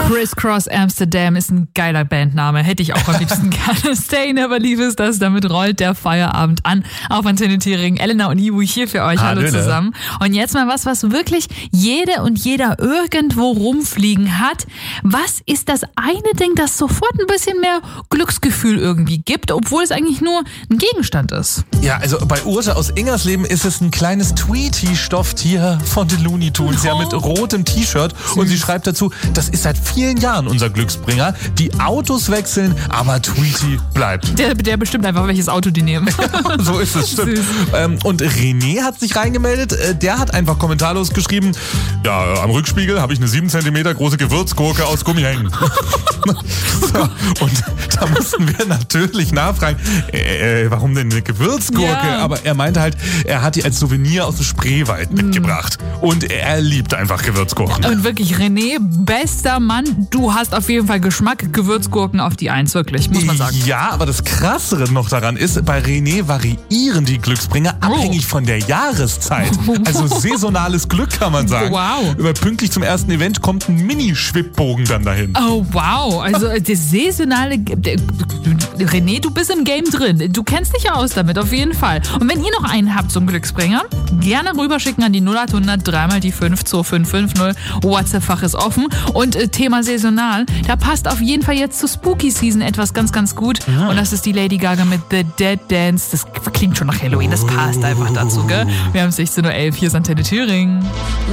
Crisscross Amsterdam ist ein geiler Bandname. Hätte ich auch am liebsten gerne. Stay Never Leave ist das. Damit rollt der Feierabend an. Auf Antenne Thüringen. Elena und Ibu hier für euch. Hallo zusammen. Und jetzt mal was wirklich jede und jeder irgendwo rumfliegen hat. Was ist das eine Ding, das sofort ein bisschen mehr Glücksgefühl irgendwie gibt, obwohl es eigentlich nur ein Gegenstand ist? Ja, also bei Urte aus Ingersleben ist es ein kleines Tweety-Stofftier von den Looney Tunes, ja, mit rotem T-Shirt. Und sie schreibt dazu, das ist seit vielen Jahren unser Glücksbringer. Die Autos wechseln, aber Tweety bleibt. Der bestimmt einfach, welches Auto die nehmen. So ist es, stimmt. Und René hat sich reingemeldet. Der hat einfach kommentarlos geschrieben, ja, am Rückspiegel habe ich eine 7 cm große Gewürzgurke aus Gummi hängen. So, und da mussten wir natürlich nachfragen, warum denn eine Gewürzgurke? Ja. Aber er meinte halt, er hat die als Souvenir aus dem Spreewald mitgebracht. Und er liebt einfach Gewürzgurken. Und wirklich, René, bester Mann, du hast auf jeden Fall Geschmack. Gewürzgurken auf die 1, wirklich, muss man sagen. Ja, aber das Krassere noch daran ist, bei René variieren die Glücksbringer abhängig von der Jahreszeit. Also saisonales Glück, kann man sagen. Wow. Über pünktlich zum ersten Event kommt ein Mini-Schwibbogen dann dahin. Oh, wow. Also das saisonale... René, du bist im Game drin. Du kennst dich aus damit, auf jeden Fall. Und wenn ihr noch einen habt zum Glücksbringer, gerne rüberschicken an die 0800 3 die 5 2550. WhatsApp-Fach ist offen. Und Thema saisonal, da passt auf jeden Fall jetzt zur Spooky Season etwas ganz, ganz gut. Ja. Und das ist die Lady Gaga mit The Dead Dance. Das klingt schon nach Halloween, das passt einfach dazu, gell? Wir haben 16:11 Uhr, hier ist Antenne Thüringen.